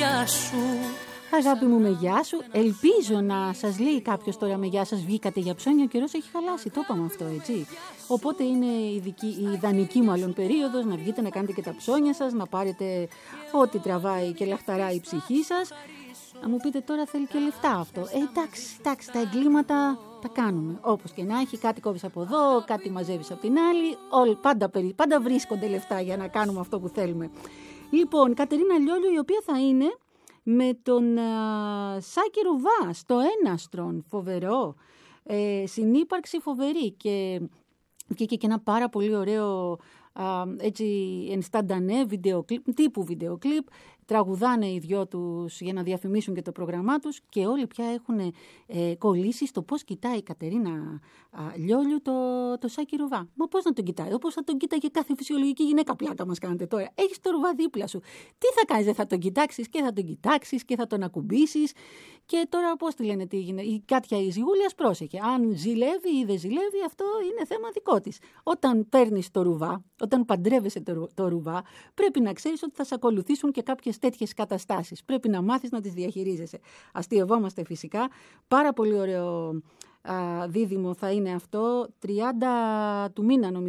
γεια σου. Αγάπη μου, με γεια σου. Ελπίζω να σας λέει κάποιος τώρα με γεια σας, βγήκατε για ψώνια, ο καιρός έχει χαλάσει, το είπαμε αυτό, έτσι. Οπότε είναι η ιδανική μάλλον περίοδος να βγείτε να κάνετε και τα ψώνια σας, να πάρετε ό,τι τραβάει και λαχταράει η ψυχή σας. Να μου πείτε τώρα θέλει και λεφτά αυτό. Εντάξει, τα εγκλήματα τα κάνουμε. Όπως και να έχει, κάτι κόβεις από εδώ, κάτι μαζεύεις από την άλλη. Πάντα βρίσκονται λεφτά για να κάνουμε αυτό που θέλουμε. Λοιπόν, Κατερίνα Λιόλιου, η οποία θα είναι με τον Σάκη Ρουβά στο Έναστρον, φοβερό, συνύπαρξη φοβερή και ένα πάρα πολύ ωραίο έτσι ενσταντανέ τύπου βιντεοκλίπ. Τραγουδάνε οι δυο τους για να διαφημίσουν και το πρόγραμμά τους και όλοι πια έχουν κολλήσει στο πώς κοιτάει η Κατερίνα Λιόλιου το Σάκη Ρουβά. Μα πώς να τον κοιτάει, όπως θα τον κοίταγε κάθε φυσιολογική γυναίκα, πλάκα μας κάνετε τώρα. Έχεις το Ρουβά δίπλα σου. Τι θα κάνεις, δεν θα τον κοιτάξεις και θα τον κοιτάξεις και θα τον ακουμπήσεις. Και τώρα πώς τη λένε η Κάτια η Ζηγούλιας, πρόσεχε. Αν ζηλεύει ή δεν ζηλεύει, αυτό είναι θέμα δικό της. Όταν παίρνεις το Ρουβά, όταν παντρεύεσαι το Ρουβά, πρέπει να ξέρεις ότι θα σε ακολουθήσουν και κάποιες τέτοιες καταστάσεις. Πρέπει να μάθεις να τις διαχειρίζεσαι. Αστειευόμαστε φυσικά. Πάρα πολύ ωραίο δίδυμο θα είναι αυτό. 30 του μήνα νομίζω.